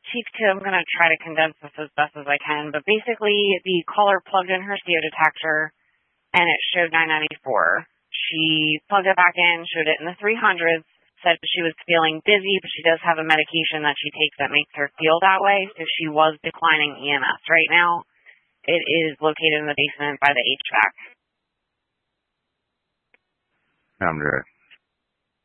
Chief 2, I'm going to try to condense this as best as I can, but basically the caller plugged in her CO detector and it showed 994. She plugged it back in, showed it in the 300s, said she was feeling dizzy, but she does have a medication that she takes that makes her feel that way, so she was declining EMS. Right now, it is located in the basement by the HVAC. I'm good.